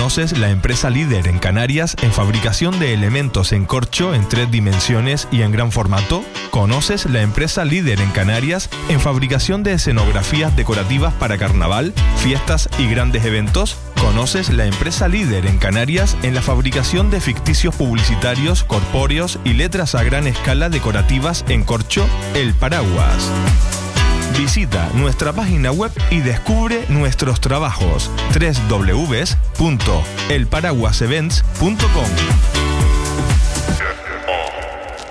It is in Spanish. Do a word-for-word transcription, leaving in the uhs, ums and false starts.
¿Conoces la empresa líder en Canarias en fabricación de elementos en corcho en tres dimensiones y en gran formato? ¿Conoces la empresa líder en Canarias en fabricación de escenografías decorativas para carnaval, fiestas y grandes eventos? ¿Conoces la empresa líder en Canarias en la fabricación de ficticios publicitarios, corpóreos y letras a gran escala decorativas en corcho? El Paraguas. Visita nuestra página web y descubre nuestros trabajos. doble u doble u doble u punto el paraguas events punto com